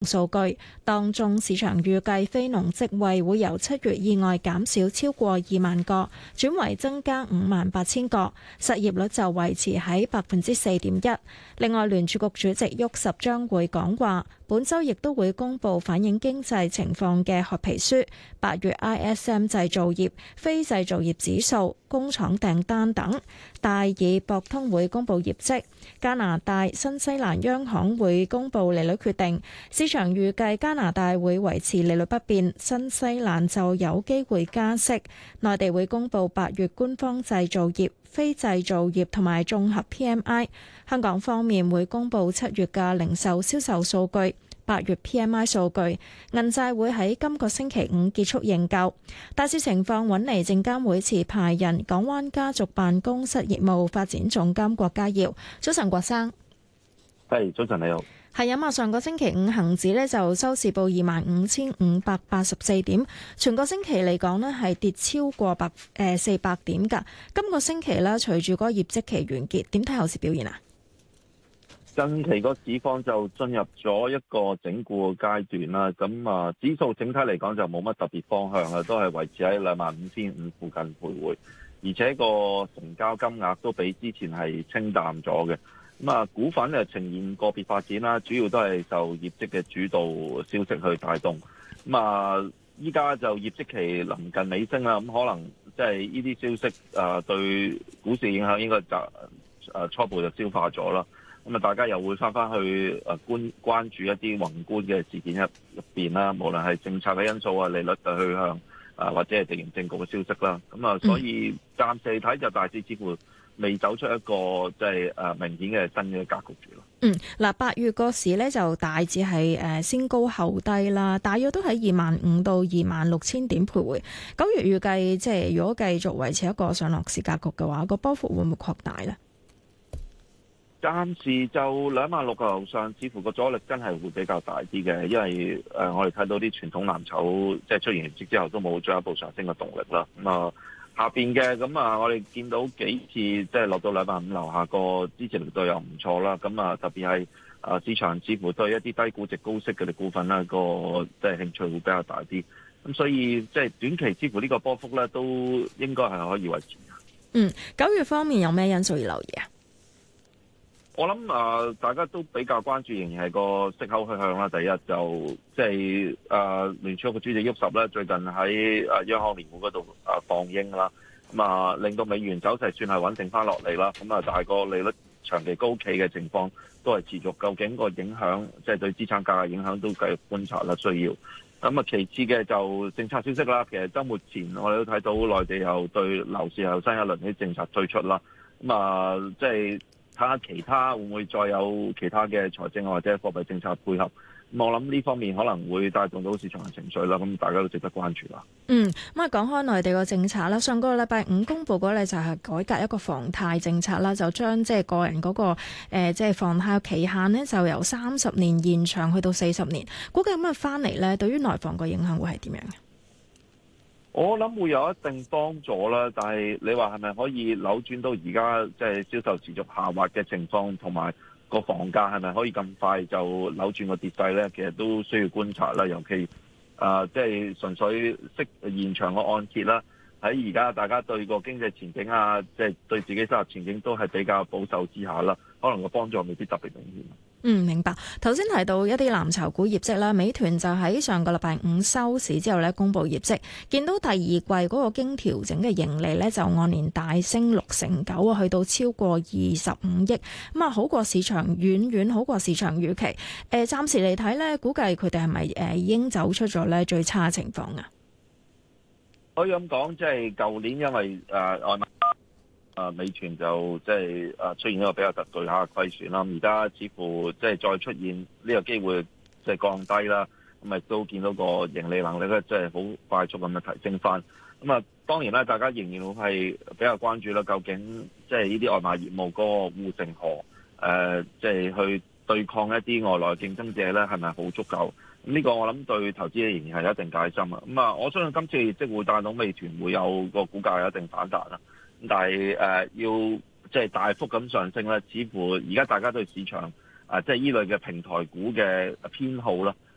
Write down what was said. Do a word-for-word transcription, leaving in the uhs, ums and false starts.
數據，當中市場預計非農職位會由七月意外減少超過二萬個，轉為增加五萬八千個，失業率就維持喺百分之四點一。另外，聯儲局主席沃什將會講話，本週亦都會公布反映經濟情況嘅褐皮書，八月 I S M 製造業、非製造業指數、工廠訂單等。戴爾博通會公布業績，加拿大、新西蘭央行會公布利率決定。市場預計加拿大會維持利率不變，新西蘭就有機會加息。內地會公布八月官方製造業、非製造業同埋綜合 P M I。香港方面會公布七月嘅零售銷售數據、八月 P M I 數據。銀債會喺今個星期五結束認購。大市情況穩嚟，證監會持牌人港灣家族辦公室業務發展總監郭家耀。早晨，郭生。 係，早晨你好。 係啊嘛，上個星期五恒指呢就收市報二萬五千五百八十四點，全個星期嚟講呢係跌超過百誒四百點㗎。今個星期呢，隨住嗰個業績期完結，點睇後市表現啊？ 近期個市況就進入咗一個整固嘅階段啦。咁啊，指數整體嚟講就冇乜特別方向啦，都係維持喺兩萬五千五附近徘徊，而且個成交金額都比之前係清淡咗嘅。咁啊，股份就呈現個別發展啦，主要都係受業績嘅主導消息去帶動。咁啊，依家就業績期臨近尾聲啦，咁可能即係呢啲消息啊對股市影響應該就誒初步就消化咗啦。咁啊，大家又會翻翻去誒關關注一啲宏觀嘅事件入入邊啦，無論係政策嘅因素啊、利率嘅去向啊，或者係地緣政局嘅消息啦。咁啊，所以暫時睇就大致似乎未走出一個即係誒明顯嘅新嘅格局住咯。 嗯，嗱，八月個市咧就大致係誒先高後低啦，大約都喺二萬五到二萬六千點徘徊。九月預計即係如果繼續維持一個上落市格局嘅話，個波幅會唔會擴大咧？ 暫時就兩萬六嘅樓上，似乎個阻力真係會比較大啲嘅，因為誒、呃、我哋睇到啲傳統藍籌即係出現業績之後都冇進一步上升嘅動力啦。咁、嗯、啊下邊嘅咁啊，我哋見到幾次即係落到兩萬五樓下個支持力度又唔錯啦。咁、嗯、啊特別係啊市場似乎對一啲低估值高息嘅啲股份咧個即係興趣會比較大啲。咁、嗯、所以即係短期似乎呢個波幅咧都應該係可以維持。 嗯，九月方面有咩因素要留意啊？ 我諗啊、呃，大家都比較關注，仍然係個息口去向啦。第一就即係啊，聯儲局主席沃什咧，最近喺啊央行年會嗰度啊放鷹啦，咁啊令到美元走勢算係穩定翻落嚟啦。咁啊，但係個利率長期高企嘅情況都係持續。究竟個影響即係對資產價嘅影響都繼續觀察啦，需要。咁啊，其次嘅就政策消息啦。其實週末前我哋都睇到內地又對樓市有新一輪啲政策推出啦。咁啊，即係。睇下其他會唔會再有其他嘅財政或者貨幣政策配合，咁我諗呢方面可能會帶動到市場嘅情緒啦，咁大家都值得關注啦。 嗯，咁啊講開內地個政策啦，上個禮拜五公佈嗰咧就係改革一個房貸政策啦，就將即係個人嗰個誒即係房貸期限呢，就由三十年延長去到四十年，估計咁啊翻嚟咧，對於內房個影響會係點樣嘅？ 我諗會有一定幫助啦，但係你話係咪可以扭轉到而家即係銷售持續下滑嘅情況，同埋個房價係咪可以咁快就扭轉個跌勢呢？其實都需要觀察啦。尤其啊，即係純粹息延長個按揭啦，喺而家大家對個經濟前景啊，即係對自己收入前景都係比較保守之下啦，可能個幫助未必特別明顯。 嗯，明白。頭先提到一啲藍籌股業績啦，美團就喺上個禮拜五收市之後咧公布業績，見到第二季嗰個經調整嘅盈利咧就按年大升六成九啊，去到超過二十五億，咁啊好過市場，遠遠好過市場預期。誒、呃，暫時嚟睇咧，估計佢哋係咪誒已經走出咗咧最差嘅情況啊？ 可以咁講，即係舊年因為誒外賣。啊，美團就即係啊出現一個比較特巨下嘅虧損啦，而家似乎即係再出現呢個機會即係降低啦，咁亦都見到個盈利能力咧即係好快速咁樣提升翻。咁啊，當然啦，大家仍然會係比較關注啦，究竟即係呢啲外賣業務嗰個護城河誒，即係去對抗一啲外來競爭者咧，係咪好足夠？咁呢個我諗對投資者仍然係有一定戒心啊。咁啊，我相信今次即係會帶到美團會有個股價有一定反彈啦。但係誒、呃、要即係大幅咁上升咧，似乎而家大家對市場啊、呃、即係依類嘅平台股嘅偏好啦，